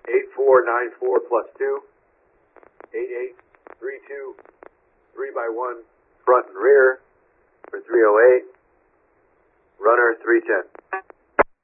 8494 plus 2, 8832, 3x1, front and rear for 308, runner 310.